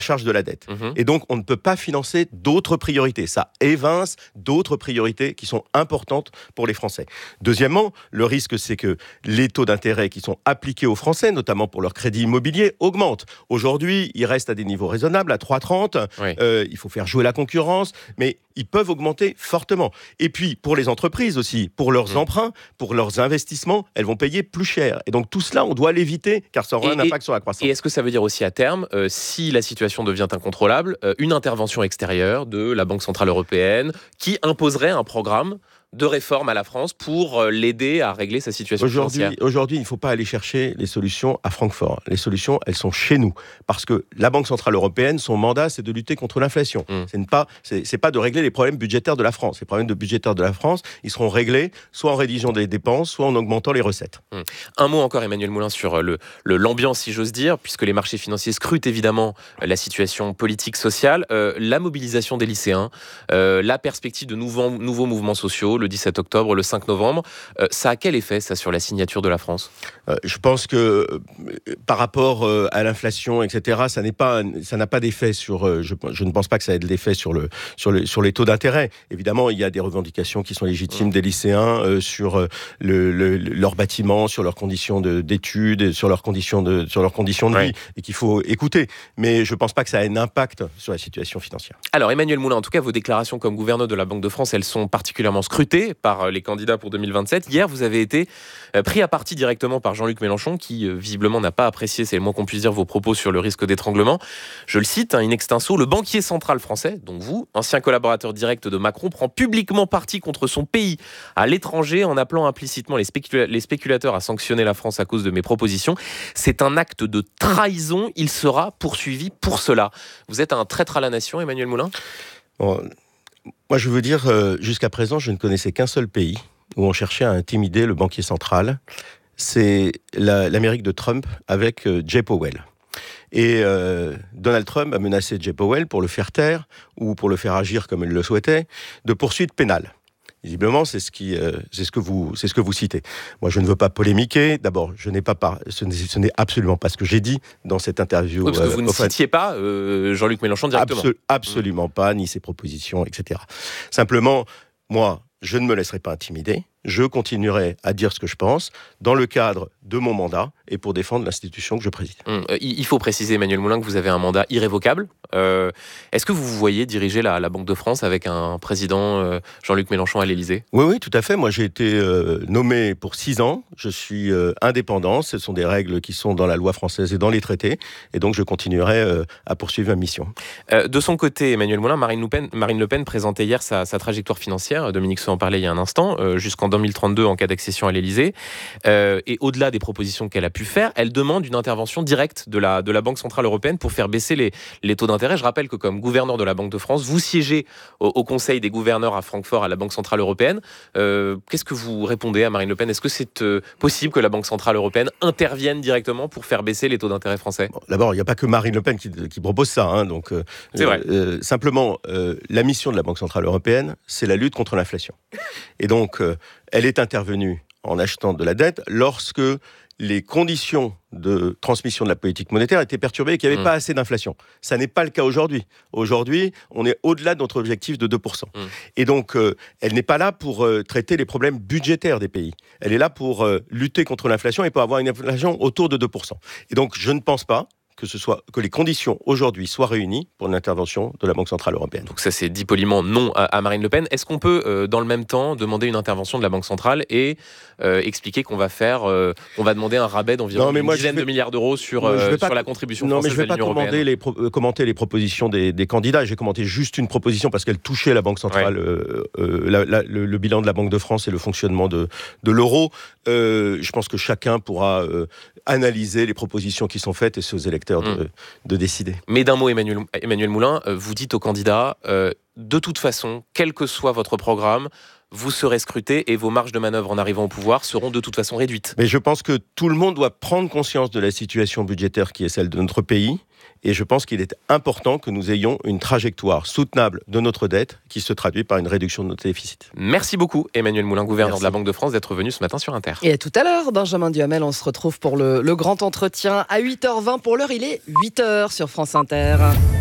charge de la dette. Mhm. Et donc, on ne peut pas financer d'autres priorités. Ça évince d'autres priorités qui sont importantes pour les Français. Deuxièmement, le risque, c'est que les taux d'intérêt qui sont appliqués aux Français, notamment pour leur crédit immobilier, augmentent. Aujourd'hui, ils restent à des niveaux raisonnables, à 3,30. Oui. Il faut faire jouer la concurrence, mais ils peuvent augmenter fortement. Et puis, pour les entreprises aussi, pour leurs emprunts, pour leurs investissements, elles vont payer plus cher. Et donc, tout cela, on doit l'éviter, car ça aura un impact sur la croissance. Et est-ce que ça veut dire aussi à terme, si la situation devient incontrôlable, une intervention extérieure de la Banque Centrale Européenne qui imposerait un programme de réforme à la France pour l'aider à régler sa situation financière? Aujourd'hui, il ne faut pas aller chercher les solutions à Francfort. Les solutions, elles sont chez nous. Parce que la Banque Centrale Européenne, son mandat, c'est de lutter contre l'inflation. C'est pas de régler les problèmes budgétaires de la France. Les problèmes budgétaires de la France, ils seront réglés soit en réduisant des dépenses, soit en augmentant les recettes. Un mot encore, Emmanuel Moulin, sur l'ambiance, si j'ose dire, puisque les marchés financiers scrutent évidemment la situation politique, sociale, la mobilisation des lycéens, la perspective de nouveaux mouvements sociaux, le 17 octobre, le 5 novembre. Ça a quel effet, ça, sur la signature de la France ? Je pense que par rapport à l'inflation, etc., ça n'a pas d'effet sur... je ne pense pas que ça ait de l'effet sur les taux d'intérêt. Évidemment, il y a des revendications qui sont légitimes des lycéens sur leurs bâtiments, sur leurs conditions d'études, sur leurs conditions de vie, et qu'il faut écouter. Mais je ne pense pas que ça ait un impact sur la situation financière. Alors, Emmanuel Moulin, en tout cas, vos déclarations comme gouverneur de la Banque de France, elles sont particulièrement scrutées par les candidats pour 2027. Hier, vous avez été pris à partie directement par Jean-Luc Mélenchon, qui visiblement n'a pas apprécié, c'est le moins qu'on puisse dire, vos propos sur le risque d'étranglement. Je le cite, in extenso, le banquier central français, donc vous, ancien collaborateur direct de Macron, prend publiquement parti contre son pays à l'étranger en appelant implicitement les spéculateurs à sanctionner la France à cause de mes propositions. C'est un acte de trahison. Il sera poursuivi pour cela. Vous êtes un traître à la nation, Emmanuel Moulin ? Bon, moi, je veux dire, jusqu'à présent, je ne connaissais qu'un seul pays où on cherchait à intimider le banquier central. C'est l'Amérique de Trump avec Jay Powell. Et Donald Trump a menacé Jay Powell pour le faire taire ou pour le faire agir comme il le souhaitait, de poursuites pénales. Visiblement, c'est ce que vous citez. Moi, je ne veux pas polémiquer. D'abord, ce n'est absolument pas ce que j'ai dit dans cette interview. Oui, parce que vous ne citiez pas Jean-Luc Mélenchon directement. Absolument pas, ni ses propositions, etc. Simplement, moi, je ne me laisserai pas intimider. Je continuerai à dire ce que je pense dans le cadre de mon mandat et pour défendre l'institution que je préside. Il faut préciser, Emmanuel Moulin, que vous avez un mandat irrévocable. Est-ce que vous vous voyez diriger la Banque de France avec un président Jean-Luc Mélenchon à l'Élysée ? Oui, tout à fait. Moi, j'ai été nommé pour 6 ans. Je suis indépendant. Ce sont des règles qui sont dans la loi française et dans les traités. Et donc, je continuerai à poursuivre ma mission. De son côté, Emmanuel Moulin, Marine Le Pen présentait hier sa trajectoire financière. Dominique Seux en parlait il y a un instant, jusqu'en 2032 en cas d'accession à l'Élysée. Et au-delà des propositions qu'elle a pu faire, elle demande une intervention directe de la Banque Centrale Européenne pour faire baisser les taux d'intérêt. Je rappelle que comme gouverneur de la Banque de France, vous siégez au Conseil des gouverneurs à Francfort, à la Banque Centrale Européenne. Qu'est-ce que vous répondez à Marine Le Pen ? Est-ce que c'est possible que la Banque Centrale Européenne intervienne directement pour faire baisser les taux d'intérêt français ? Bon, d'abord, il n'y a pas que Marine Le Pen qui propose ça. Donc, c'est vrai. Simplement, la mission de la Banque Centrale Européenne, c'est la lutte contre l'inflation. Et donc, elle est intervenue en achetant de la dette lorsque les conditions de transmission de la politique monétaire étaient perturbées et qu'il n'y avait pas assez d'inflation. Ça n'est pas le cas aujourd'hui. Aujourd'hui, on est au-delà de notre objectif de 2%. Et donc, elle n'est pas là pour traiter les problèmes budgétaires des pays. Elle est là pour lutter contre l'inflation et pour avoir une inflation autour de 2%. Et donc, je ne pense pas que les conditions aujourd'hui soient réunies pour une intervention de la Banque Centrale Européenne. Donc ça, c'est dit poliment non à Marine Le Pen. Est-ce qu'on peut, dans le même temps, demander une intervention de la Banque Centrale et expliquer qu'on va demander un rabais d'environ une dizaine de milliards d'euros sur la contribution française à l'Union européenne ? Non, mais je ne vais pas commenter les propositions des candidats. J'ai commenté juste une proposition parce qu'elle touchait la Banque Centrale, le bilan de la Banque de France et le fonctionnement de l'euro. Je pense que chacun pourra analyser les propositions qui sont faites et c'est aux électeurs de décider. Mais d'un mot, Emmanuel Moulin, vous dites aux candidats, de toute façon, quel que soit votre programme, vous serez scruté et vos marges de manœuvre en arrivant au pouvoir seront de toute façon réduites. Mais je pense que tout le monde doit prendre conscience de la situation budgétaire qui est celle de notre pays Et je pense qu'il est important que nous ayons une trajectoire soutenable de notre dette qui se traduit par une réduction de notre déficit. Merci beaucoup, Emmanuel Moulin, gouverneur de la Banque de France, d'être venu ce matin sur Inter. Et à tout à l'heure, Benjamin Duhamel, on se retrouve pour le grand entretien à 8h20. Pour l'heure, il est 8h sur France Inter.